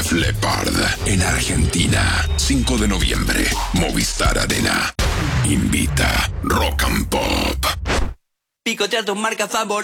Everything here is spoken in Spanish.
Def Leppard en Argentina. 5 de noviembre. Movistar Arena. Invita Rock and Pop. Picotea tu marca favorita.